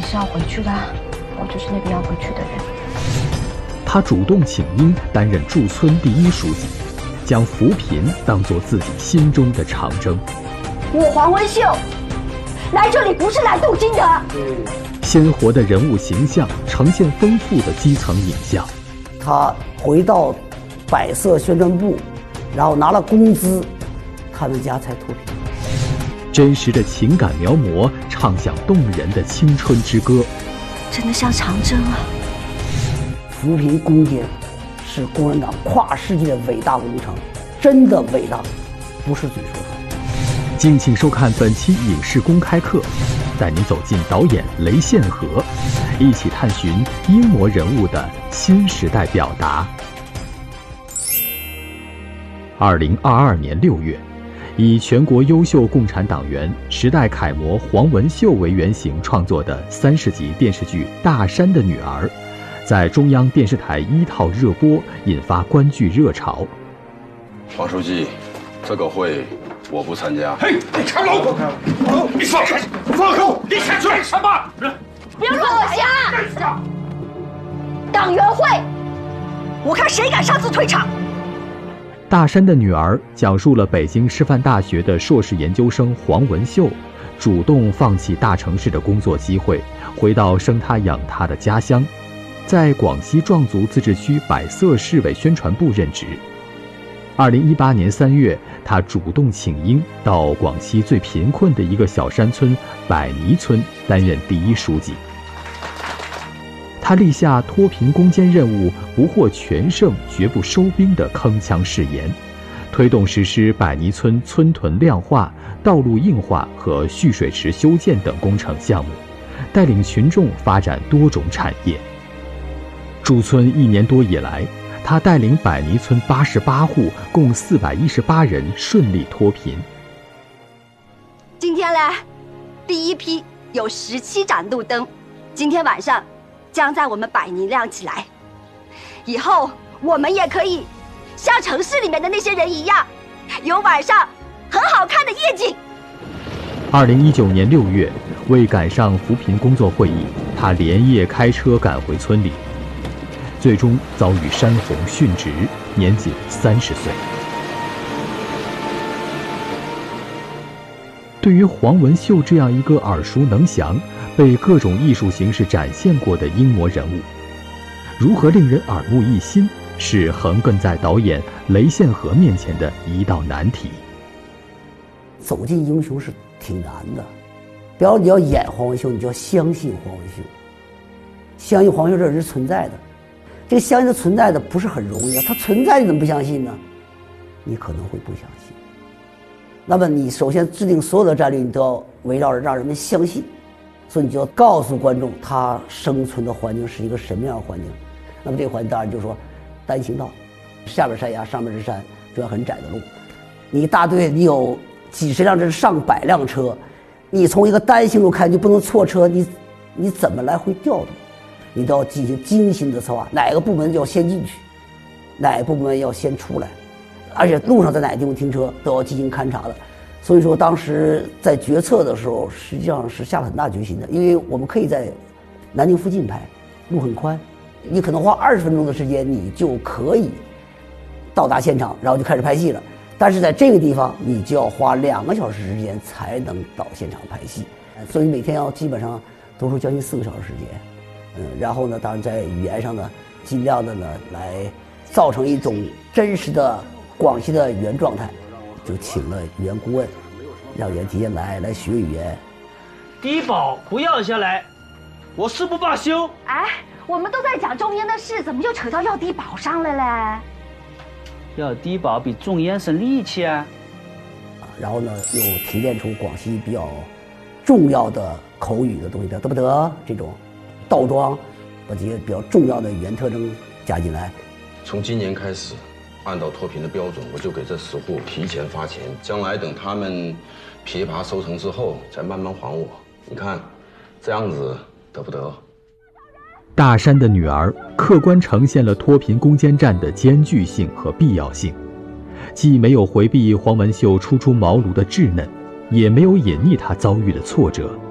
是要回去的，我就是那个要回去的人。 他主动请缨担任驻村第一书记，将扶贫当作自己心中的长征。 我黄文秀来这里不是来镀金的。 鲜活的人物形象呈现丰富的基层影像。 他回到百色宣传部，然后拿了工资，他们家才脱贫。 真实的情感描摹，唱响动人的青春之歌。 真的像长征啊！ 扶贫攻坚是共产党跨世纪的伟大工程，真的伟大，不是嘴说出来。 敬请收看本期影视公开课，带您走进导演雷献和，一起探寻英模人物的新时代表达。2022年6月，以全国优秀共产党员、时代楷模黄文秀为原型创作的30集电视剧《大山的女儿》，在中央电视台1套热播，引发观剧热潮。 王书记，这个会我不参加。 嘿，你看老狗！你放开！放口！你想做什么？ 不要乱讲！党员会，我看谁敢擅自退场。 大山的女儿讲述了北京师范大学的硕士研究生黄文秀，主动放弃大城市的工作机会，回到生她养她的家乡，在广西壮族自治区百色市委宣传部任职。2018年3月，她主动请缨到广西最贫困的一个小山村百尼村担任第一书记。他立下脱贫攻坚任务不获全胜绝不收兵的铿锵誓言，推动实施百尼村村屯亮化、道路硬化和蓄水池修建等工程项目，带领群众发展多种产业。驻村1年多以来，他带领百尼村88户共418人顺利脱贫。 今天呢，第一批有17盏路灯，今天晚上将在我们百尼亮起来，以后我们也可以像城市里面的那些人一样，有晚上很好看的夜景。 2019年6月，为赶上扶贫工作会议，他连夜开车赶回村里，最终遭遇山洪殉职，年仅30岁。对于黄文秀这样一个耳熟能详、被各种艺术形式展现过的英模人物，如何令人耳目一新，是横亘在导演雷献和面前的一道难题。 走进英雄是挺难的，比方你要演黄文秀，你就要相信黄文秀，相信黄文秀这人是存在的。这个相信他存在的不是很容易啊，他存在你怎么不相信呢？你可能会不相信。那么你首先制定所有的战略，你都要围绕着让人们相信，所以你就要告诉观众他生存的环境是一个什么样的环境。那么这个环境当然就是说单行道，下边山崖上面是山，中间很窄的路，你一大队你有几十辆甚至上百辆车，你从一个单行路看就不能错车，你怎么来回调动，你都要进行精心的策划，哪个部门要先进去，哪个部门要先出来，而且路上在哪个地方停车都要进行勘察的。所以说当时在决策的时候实际上是下了很大决心的，因为我们可以在南京附近拍，路很宽，你可能花20分钟的时间你就可以到达现场，然后就开始拍戏了。但是在这个地方你就要花2个小时时间才能到现场拍戏，所以每天要基本上多出将近4个小时时间。然后呢，当然在语言上呢，尽量的呢来造成一种真实的广西的语言状态，就请了语言顾问，让语言提前来学语言。 低保不要下来，我誓不罢休。 哎，我们都在讲种烟的事，怎么就扯到要低保上了嘞？ 要低保比种烟省力气啊。 然后呢，又提炼出广西比较重要的口语的东西，得不得这种倒装，把这些比较重要的语言特征加进来。 从今年开始，按照脱贫的标准，我就给这10户提前发钱，将来等他们枇杷收成之后，再慢慢还我。你看，这样子得不得？ 大山的女儿客观呈现了脱贫攻坚战的艰巨性和必要性，既没有回避黄文秀初出茅庐的稚嫩，也没有隐匿她遭遇的挫折，